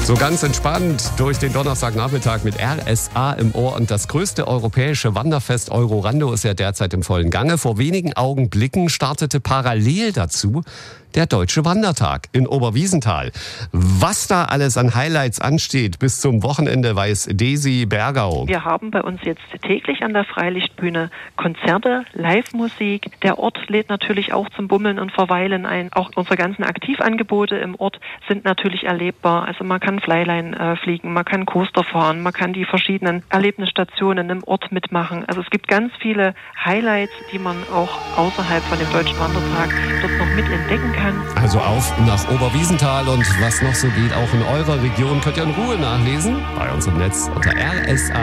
So ganz entspannt durch den Donnerstagnachmittag mit RSA im Ohr. Und das größte europäische Wanderfest Eurorando ist ja derzeit im vollen Gange. Vor wenigen Augenblicken startete parallel dazu der Deutsche Wandertag in Oberwiesenthal. Was da alles an Highlights ansteht bis zum Wochenende, weiß Desi Bergau. Wir haben bei uns jetzt täglich an der Freilichtbühne Konzerte, Live-Musik. Der Ort lädt natürlich auch zum Bummeln und Verweilen ein. Auch unsere ganzen Aktivangebote im Ort sind natürlich erlebbar. Also man kann Flyline fliegen, man kann Coaster fahren, man kann die verschiedenen Erlebnisstationen im Ort mitmachen. Also es gibt ganz viele Highlights, die man auch außerhalb von dem Deutschen Wandertag dort noch mit entdecken kann. Also auf nach Oberwiesenthal, und was noch so geht, auch in eurer Region, könnt ihr in Ruhe nachlesen bei uns im Netz unter rsa.de.